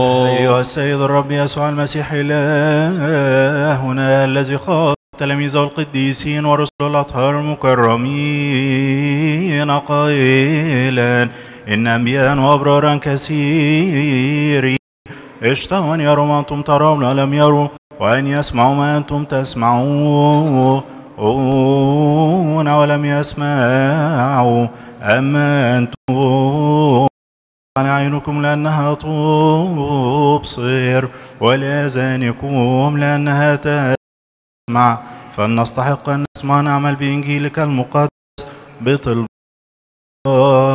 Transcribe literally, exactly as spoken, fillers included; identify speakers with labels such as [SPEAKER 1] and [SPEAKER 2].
[SPEAKER 1] أيها السيد الرب يسوع المسيح إلهنا الذي خاطب تلاميذه القديسين ورسل الأطهار المكرمين قائلا إن أنبياء وأبرارا كثيرين اشتهوا أن يروا ما أنتم ترون ولم يروا، وأن يسمعوا ما أنتم تسمعون ولم يسمعوا. أما أنتم على عينكم لأنها تبصر ولآذانكم لأنها تسمع، فلنستحق أن نسمع نعمل بإنجيلك المقدس بطلب